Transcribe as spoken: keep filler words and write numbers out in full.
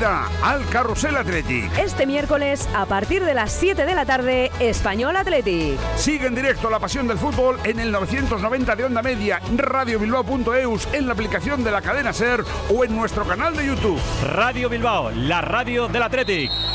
vida al Carrusel Athletic. Este miércoles, a partir de las siete de la tarde, Español Athletic. Sigue en directo la pasión del fútbol en el novecientos noventa de Onda Media, radio bilbao punto eus, en la aplicación de la cadena SER o en nuestro canal de YouTube. Radio Bilbao, la radio del Athletic.